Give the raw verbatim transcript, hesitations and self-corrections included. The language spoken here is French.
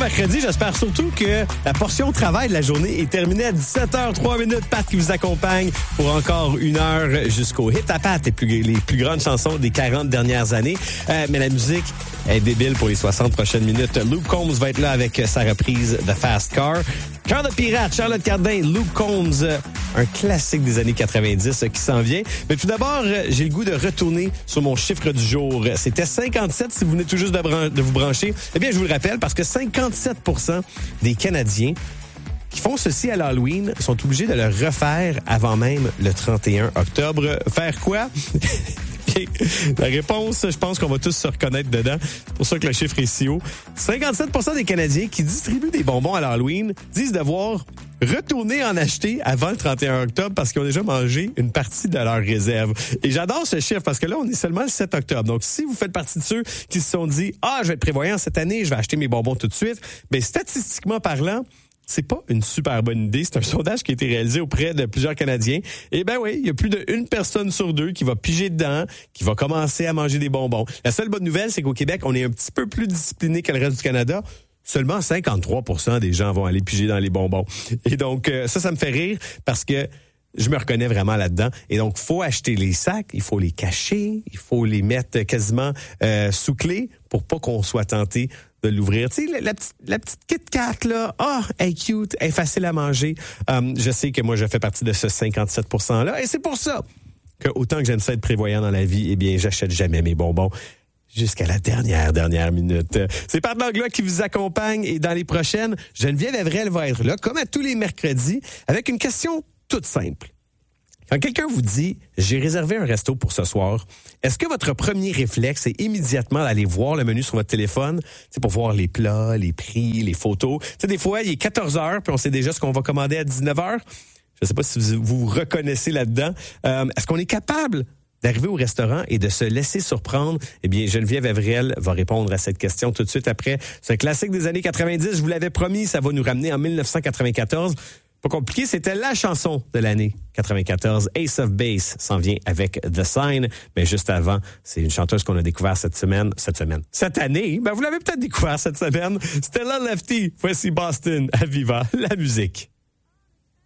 mercredi. J'espère surtout que la portion travail de la journée est terminée à dix-sept heures trois minutes. Pat qui vous accompagne pour encore une heure jusqu'au hit à Pat, les plus, les plus grandes chansons des quarante dernières années. Euh, mais la musique est débile pour les soixante prochaines minutes. Luke Combs va être là avec sa reprise de Fast Car. Cœur de pirate, Charlotte Cardin, Luke Combs, un classique des années quatre-vingt-dix qui s'en vient. Mais tout d'abord, j'ai le goût de retourner sur mon chiffre du jour. C'était cinquante-sept si vous venez tout juste de, bran- de vous brancher. Eh bien, je vous le rappelle parce que cinquante-sept pour cent des Canadiens qui font ceci à l'Halloween sont obligés de le refaire avant même le trente et un octobre. Faire quoi? La réponse, je pense qu'on va tous se reconnaître dedans. C'est pour ça que le chiffre est si haut. cinquante-sept pour cent des Canadiens qui distribuent des bonbons à l'Halloween disent devoir retourner en acheter avant le trente et un octobre parce qu'ils ont déjà mangé une partie de leur réserve. Et j'adore ce chiffre parce que là, on est seulement le sept octobre. Donc, si vous faites partie de ceux qui se sont dit « Ah, je vais être prévoyant cette année, je vais acheter mes bonbons tout de suite », bien, statistiquement parlant, c'est pas une super bonne idée. C'est un sondage qui a été réalisé auprès de plusieurs Canadiens. Et ben oui, il y a plus d'une personne sur deux qui va piger dedans, qui va commencer à manger des bonbons. La seule bonne nouvelle, c'est qu'au Québec, on est un petit peu plus discipliné que le reste du Canada. Seulement cinquante-trois pour cent des gens vont aller piger dans les bonbons. Et donc, euh, ça, ça me fait rire parce que je me reconnais vraiment là-dedans. Et donc, faut acheter les sacs, il faut les cacher, il faut les mettre quasiment euh, sous clé pour pas qu'on soit tenté de l'ouvrir. Tu sais, la, la, petite, la petite Kit Kat, là, ah, oh, elle est cute, elle est facile à manger. Um, je sais que moi, je fais partie de ce cinquante-sept pour cent-là. Et c'est pour ça que, autant que j'aime ça être prévoyant dans la vie, eh bien, j'achète jamais mes bonbons jusqu'à la dernière, dernière minute. C'est Pat Langlois qui vous accompagne. Et dans les prochaines, Geneviève Evrel va être là, comme à tous les mercredis, avec une question toute simple. Quand quelqu'un vous dit « J'ai réservé un resto pour ce soir », est-ce que votre premier réflexe est immédiatement d'aller voir le menu sur votre téléphone, c'est pour voir les plats, les prix, les photos? Tu sais, des fois, il est quatorze heures, puis on sait déjà ce qu'on va commander à dix-neuf heures. Je ne sais pas si vous vous reconnaissez là-dedans. Euh, est-ce qu'on est capable d'arriver au restaurant et de se laisser surprendre? Eh bien, Geneviève Evrel va répondre à cette question tout de suite après. C'est un classique des années quatre-vingt-dix. Je vous l'avais promis, ça va nous ramener en dix-neuf cent quatre-vingt-quatorze. Pas compliqué, c'était la chanson de l'année quatre-vingt-quatorze. Ace of Base s'en vient avec The Sign. Mais juste avant, c'est une chanteuse qu'on a découvert cette semaine, cette semaine, cette année. Ben, vous l'avez peut-être découvert cette semaine. Stella Lefty. Voici Boston à Viva, la musique.